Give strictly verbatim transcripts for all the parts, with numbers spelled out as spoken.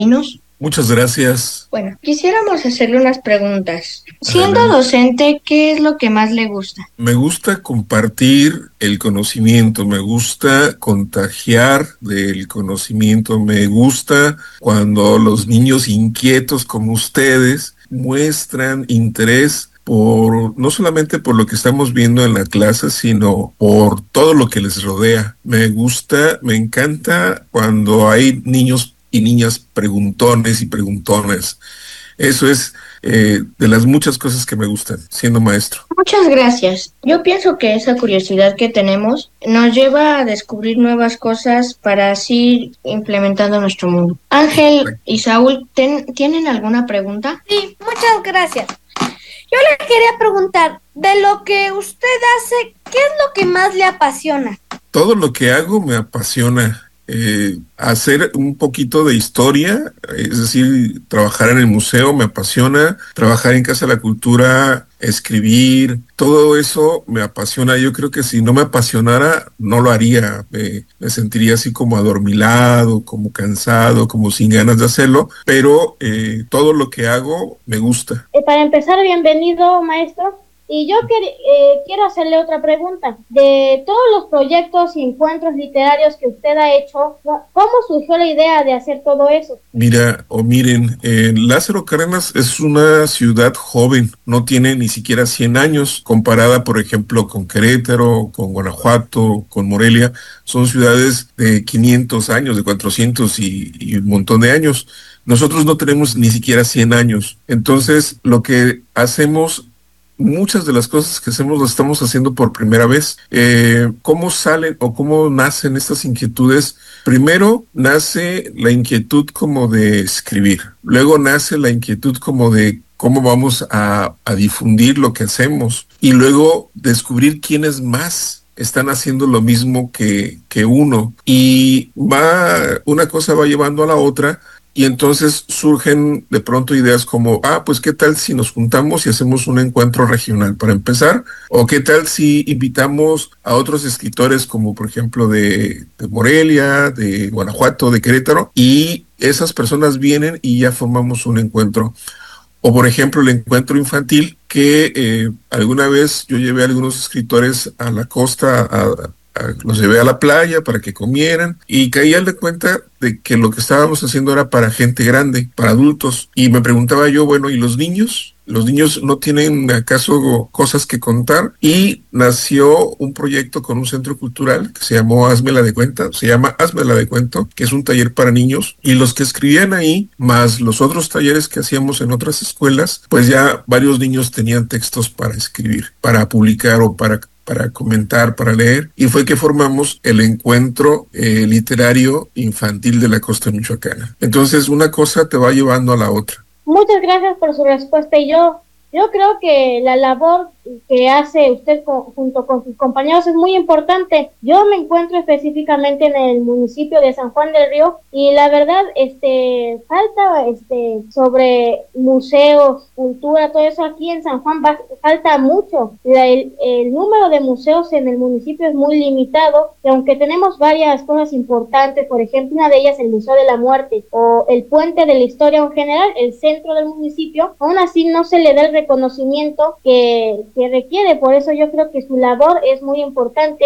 Muchas gracias. Bueno, quisiéramos hacerle unas preguntas. Siendo Adelante. docente, ¿qué es lo que más le gusta? Me gusta compartir el conocimiento, me gusta contagiar del conocimiento, me gusta cuando los niños inquietos como ustedes muestran interés por no solamente por lo que estamos viendo en la clase, sino por todo lo que les rodea. Me gusta, me encanta cuando hay niños y niñas preguntones y preguntones. Eso es eh, de las muchas cosas que me gustan siendo maestro. Muchas gracias. Yo pienso que esa curiosidad que tenemos nos lleva a descubrir nuevas cosas para así implementando nuestro mundo. Ángel y Saúl, ¿ten- ¿tienen alguna pregunta? Sí, muchas gracias. Yo le quería preguntar, de lo que usted hace, ¿qué es lo que más le apasiona? Todo lo que hago me apasiona. Eh, hacer un poquito de historia, es decir, trabajar en el museo me apasiona, trabajar en Casa de la Cultura, escribir, todo eso me apasiona. Yo creo que si no me apasionara, no lo haría. Me, me sentiría así como adormilado, como cansado, como sin ganas de hacerlo, pero eh, todo lo que hago me gusta. Eh, para empezar, bienvenido, maestro. Y yo quer, eh, quiero hacerle otra pregunta. De todos los proyectos y encuentros literarios que usted ha hecho, ¿cómo surgió la idea de hacer todo eso? Mira, o miren, eh, Lázaro Cárdenas es una ciudad joven, no tiene ni siquiera cien años, comparada, por ejemplo, con Querétaro, con Guanajuato, con Morelia. Son ciudades de quinientos años, de cuatrocientos y, y un montón de años. Nosotros no tenemos ni siquiera cien años. Entonces, lo que hacemos, muchas de las cosas que hacemos las estamos haciendo por primera vez. Eh, ¿Cómo salen o cómo nacen estas inquietudes? Primero nace la inquietud como de escribir, luego nace la inquietud como de cómo vamos a, a difundir lo que hacemos y luego descubrir quiénes más están haciendo lo mismo que, que uno. Y va, una cosa va llevando a la otra. Y entonces surgen de pronto ideas como, ah, pues qué tal si nos juntamos y hacemos un encuentro regional para empezar, o qué tal si invitamos a otros escritores como por ejemplo de, de Morelia, de Guanajuato, de Querétaro, y esas personas vienen y ya formamos un encuentro. O por ejemplo el encuentro infantil que eh, alguna vez yo llevé a algunos escritores a la costa, a, a- los llevé a la playa para que comieran y caí al de cuenta de que lo que estábamos haciendo era para gente grande, para adultos. Y me preguntaba yo, bueno, ¿y los niños? ¿Los niños no tienen acaso cosas que contar? Y nació un proyecto con un centro cultural que se llamó Hazmela de Cuenta, se llama Hazmela de Cuento, que es un taller para niños. Y los que escribían ahí, más los otros talleres que hacíamos en otras escuelas, pues ya varios niños tenían textos para escribir, para publicar o para para comentar, para leer, y fue que formamos el encuentro eh, literario infantil de la costa michoacana. Entonces, una cosa te va llevando a la otra. Muchas gracias por su respuesta. Y yo, yo creo que la labor que hace usted con, junto con sus compañeros es muy importante. Yo me encuentro específicamente en el municipio de San Juan del Río y la verdad, este, falta, este, sobre museos, cultura, todo eso aquí en San Juan va, falta mucho. La, el, el número de museos en el municipio es muy limitado y aunque tenemos varias cosas importantes, por ejemplo, una de ellas el Museo de la Muerte o el Puente de la Historia en general, el centro del municipio, aún así no se le da el reconocimiento que que requiere. Por eso yo creo que su labor es muy importante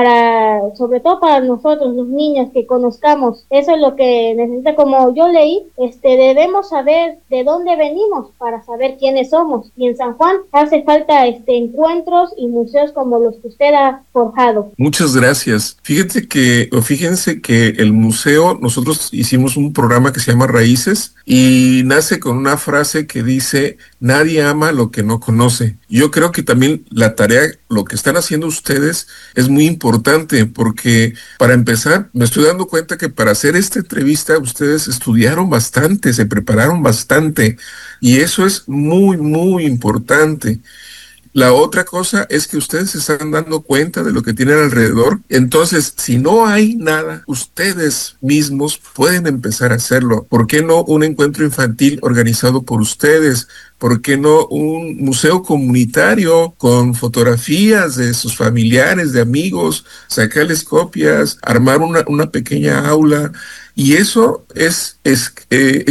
para, sobre todo para nosotros, los niños, que conozcamos. Eso es lo que necesita. Como yo leí, este, debemos saber de dónde venimos para saber quiénes somos. Y en San Juan hace falta este encuentros y museos como los que usted ha forjado. Muchas gracias. Fíjate que, o fíjense que el museo, nosotros hicimos un programa que se llama Raíces y nace con una frase que dice, nadie ama lo que no conoce. Yo creo que también la tarea, lo que están haciendo ustedes es muy importante porque para empezar, me estoy dando cuenta que para hacer esta entrevista ustedes estudiaron bastante, se prepararon bastante y eso es muy, muy importante. La otra cosa es que ustedes se están dando cuenta de lo que tienen alrededor. Entonces, si no hay nada, ustedes mismos pueden empezar a hacerlo. ¿Por qué no un encuentro infantil organizado por ustedes? ¿Por qué no un museo comunitario con fotografías de sus familiares, de amigos, sacarles copias, armar una, una pequeña aula? Y eso es, es eh,